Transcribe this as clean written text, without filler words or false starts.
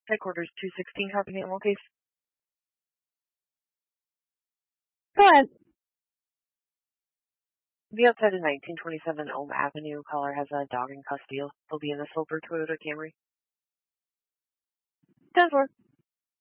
Headquarters 216, how can I handle case? Go ahead. The outside of 1927 Elm Avenue. Caller has a dog in custody. They'll be in a silver Toyota Camry. 10-4.